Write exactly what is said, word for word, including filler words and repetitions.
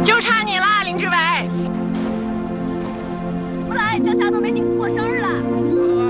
就差你了，林志伟。 不来，江夏都没你过生日了。